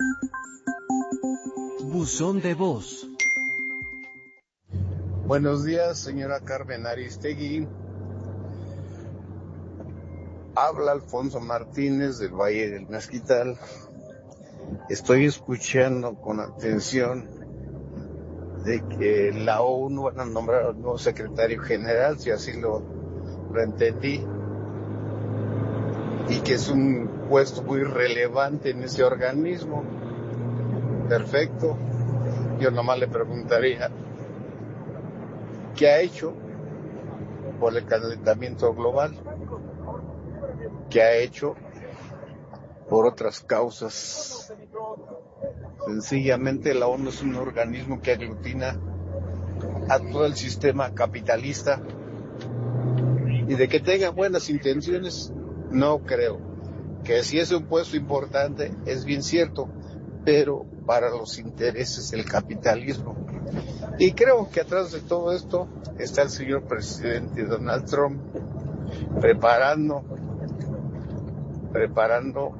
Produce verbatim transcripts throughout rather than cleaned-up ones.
Buzón de voz. Buenos días, señora Carmen Aristegui. Habla Alfonso Martínez del Valle del Mezquital. Estoy escuchando con atención de que la ONU van a nombrar al nuevo secretario general, si así lo, lo entendí, y que es un puesto muy relevante en ese organismo. Perfecto. Yo nomás le preguntaría, ¿qué ha hecho por el calentamiento global? ¿Qué ha hecho por otras causas? Sencillamente la ONU es un organismo que aglutina a todo el sistema capitalista, y de que tenga buenas intenciones, no creo. Que si es un puesto importante, es bien cierto, pero para los intereses del capitalismo. Y creo que atrás de todo esto está el señor presidente Donald Trump preparando, preparando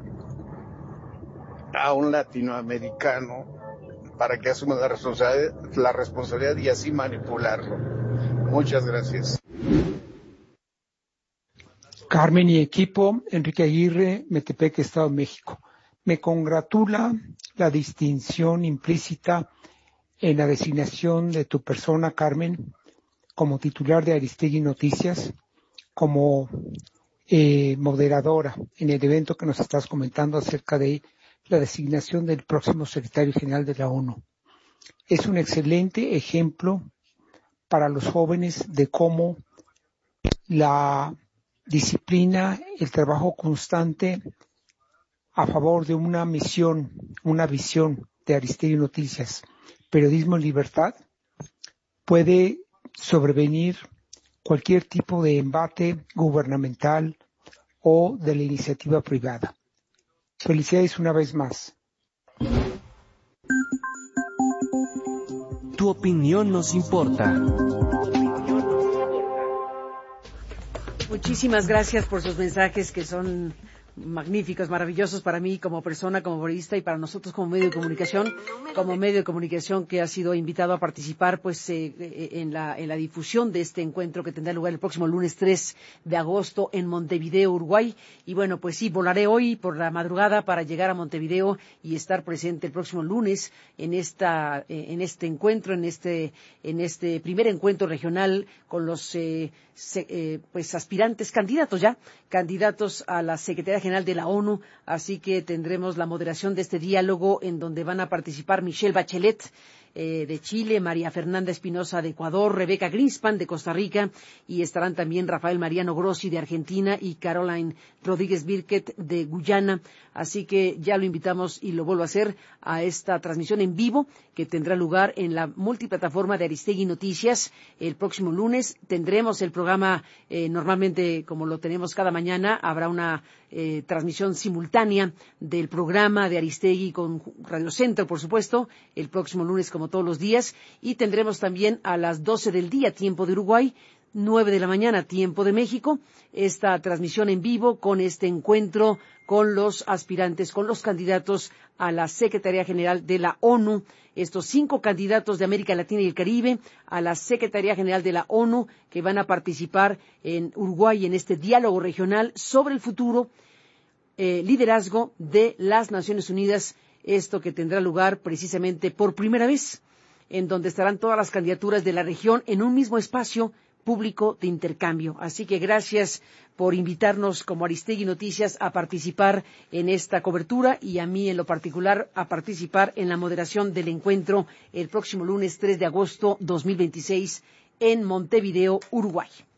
a un latinoamericano para que asuma la responsabilidad, la responsabilidad y así manipularlo. Muchas gracias. Carmen y equipo, Enrique Aguirre, Metepec, Estado de México. Me congratula la distinción implícita en la designación de tu persona, Carmen, como titular de Aristegui Noticias, como eh, moderadora en el evento que nos estás comentando acerca de la designación del próximo secretario general de la ONU. Es un excelente ejemplo para los jóvenes de cómo la disciplina, el trabajo constante a favor de una misión, una visión de Aristegui Noticias, periodismo en libertad, puede sobrevenir cualquier tipo de embate gubernamental o de la iniciativa privada. Felicidades una vez más. Tu opinión nos importa. Muchísimas gracias por sus mensajes que son magníficos, maravillosos para mí como persona, como periodista y para nosotros como medio de comunicación, como medio de comunicación que ha sido invitado a participar pues eh, en la en la difusión de este encuentro que tendrá lugar el próximo lunes tres de agosto en Montevideo, Uruguay. Y bueno, pues sí, volaré hoy por la madrugada para llegar a Montevideo y estar presente el próximo lunes en esta en este encuentro, en este en este primer encuentro regional con los eh, se, eh, pues aspirantes candidatos ya, candidatos a la Secretaría General de la ONU, así que tendremos la moderación de este diálogo en donde van a participar Michelle Bachelet eh, de Chile, María Fernanda Espinosa de Ecuador, Rebeca Greenspan de Costa Rica, y estarán también Rafael Mariano Grossi de Argentina y Caroline Rodríguez Birket de Guyana. Así que ya lo invitamos y lo vuelvo a hacer a esta transmisión en vivo que tendrá lugar en la multiplataforma de Aristegui Noticias el próximo lunes. Tendremos el programa eh, normalmente como lo tenemos cada mañana. Habrá una eh, transmisión simultánea del programa de Aristegui con Radio Centro, por supuesto, el próximo lunes como todos los días. Y tendremos también a las doce del día, tiempo de Uruguay, nueve de la mañana, tiempo de México, esta transmisión en vivo con este encuentro con los aspirantes, con los candidatos a la Secretaría General de la ONU, estos cinco candidatos de América Latina y el Caribe a la Secretaría General de la ONU que van a participar en Uruguay en este diálogo regional sobre el futuro eh, liderazgo de las Naciones Unidas, esto que tendrá lugar precisamente por primera vez, en donde estarán todas las candidaturas de la región en un mismo espacio público de intercambio. Así que gracias por invitarnos como Aristegui Noticias a participar en esta cobertura y a mí en lo particular a participar en la moderación del encuentro el próximo lunes tres de agosto dos mil veintiséis en Montevideo, Uruguay.